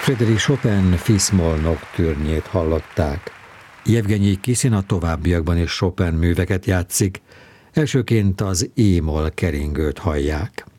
Frédéric Chopin Fis-moll nocturne-jét hallották. Jevgenyi Kisin a továbbiakban is Chopin műveket játszik, elsőként az E-moll keringőt hallják.